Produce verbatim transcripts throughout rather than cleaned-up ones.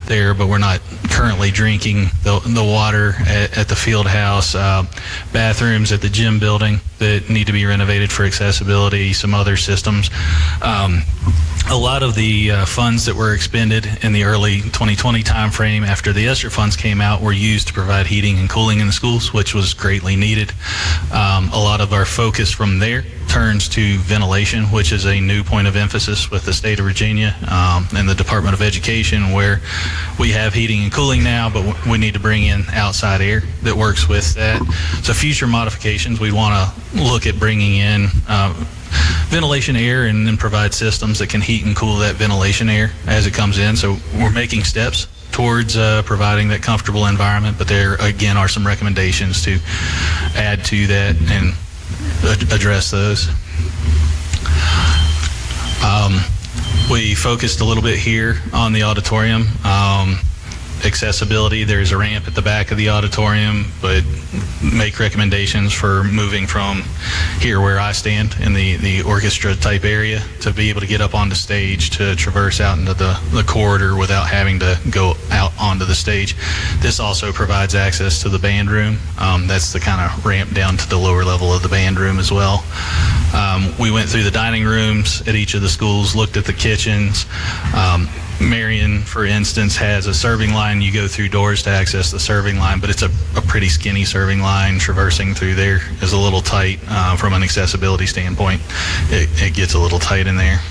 there, but we're not currently drinking the, the water at, at the field house. Uh, bathrooms at the gym building that need to be renovated for accessibility, some other systems. Um, a lot of the uh, funds that were expended in the early twenty twenty timeframe after the ESSER funds came out were used to provide heating and cooling in the schools, which was greatly needed. Um, a lot of our focus from there turns to ventilation, which is a new point of emphasis with the state of Virginia um, and the Department of Education, where we have heating and cooling now, but w- we need to bring in outside air that works with that. So future modifications, we want to look at bringing in uh, ventilation air and then provide systems that can heat and cool that ventilation air as it comes in. So we're making steps towards uh, providing that comfortable environment, but there again are some recommendations to add to that and ad- address those. Um, we focused a little bit here on the auditorium. Um, accessibility, there's a ramp at the back of the auditorium, but make recommendations for moving from here where I stand in the, the orchestra type area to be able to get up on the stage to traverse out into the, the corridor without having to go out onto the stage. This also provides access to the band room. Um, that's the kind of ramp down to the lower level of the band room as well. Um, we went through the dining rooms at each of the schools, looked at the kitchens. Um, Marion, for instance, has a serving line. You go through doors to access the serving line, but it's a, a pretty skinny serving line. Traversing through there is a little tight uh, from an accessibility standpoint. It, it gets a little tight in there.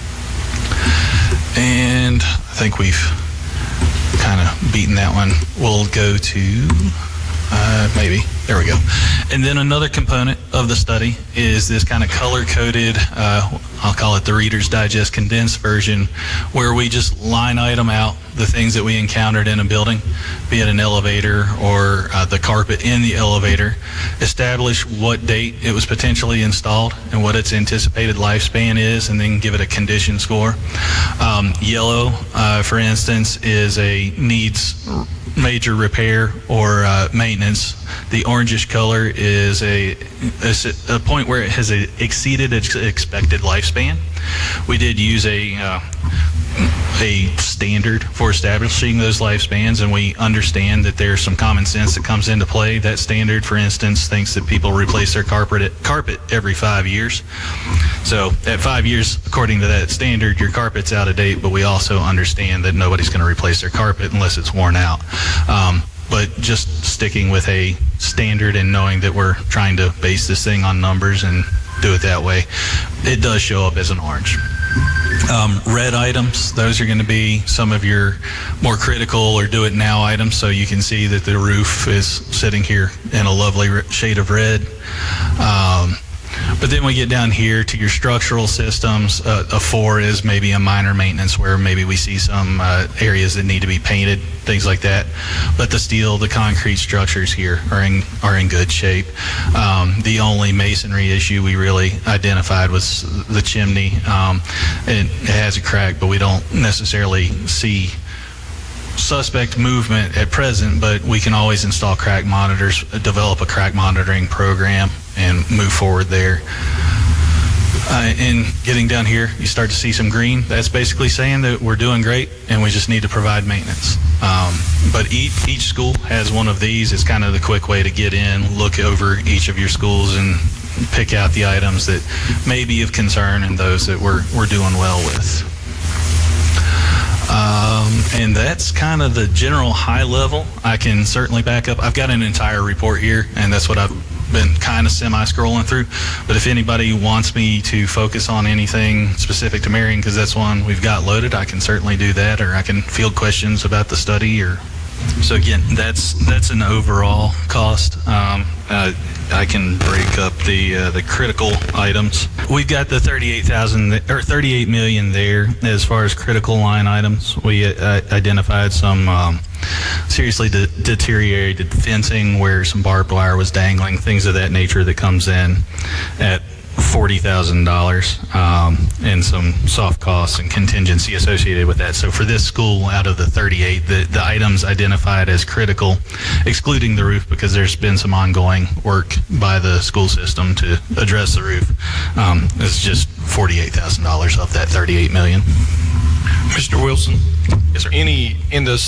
And I think we've kind of beaten that one. We'll go to, uh, maybe, there we go. And then another component of the study is this kind of color-coded, uh, I'll call it the Reader's Digest condensed version, where we just line item out the things that we encountered in a building, be it an elevator or uh, the carpet in the elevator, establish what date it was potentially installed and what its anticipated lifespan is, and then give it a condition score. Um, yellow, uh, for instance, is a needs major repair or uh, maintenance. The orangish color is a, a, a point where it has a, exceeded its expected lifespan. We did use a uh, a standard for establishing those lifespans, and we understand that there's some common sense that comes into play. That standard, for instance, thinks that people replace their carpet carpet every five years. So at five years, according to that standard, your carpet's out of date, but we also understand that nobody's going to replace their carpet unless it's worn out. Um, but just sticking with a standard and knowing that we're trying to base this thing on numbers and do it that way, it does show up as an orange. Um, red items, those are going to be some of your more critical or do it now items. So you can see that the roof is sitting here in a lovely shade of red. Um, But then we get down here to your structural systems. Uh, a four is maybe a minor maintenance where maybe we see some uh, areas that need to be painted, things like that. But the steel, the concrete structures here are in are in good shape. Um, the only masonry issue we really identified was the chimney. Um, it, it has a crack, but we don't necessarily see suspect movement at present, but we can always install crack monitors, develop a crack monitoring program, and move forward there. Uh, and getting down here, you start to see some green. That's basically saying that we're doing great and we just need to provide maintenance. Um, but each, each school has one of these. It's kind of the quick way to get in, look over each of your schools and pick out the items that may be of concern and those that we're, we're doing well with. Um, and that's kind of the general high level. I can certainly back up. I've got an entire report here, and that's what I've been kind of semi-scrolling through. But if anybody wants me to focus on anything specific to Marion, because that's one we've got loaded, I can certainly do that, or I can field questions about the study. Or so again, that's that's an overall cost. Um, uh, I can break up the uh, the critical items. We've got the thirty-eight thousand or thirty-eight million there as far as critical line items. We uh, identified some um, seriously de- deteriorated fencing where some barbed wire was dangling, things of that nature that comes in at forty thousand dollars, um, and some soft costs and contingency associated with that. So for this school, out of the thirty-eight, the, the items identified as critical, excluding the roof because there's been some ongoing work by the school system to address the roof, um, is just forty-eight thousand dollars of that thirty-eight million dollars. Mister Wilson, Yes, sir. any in the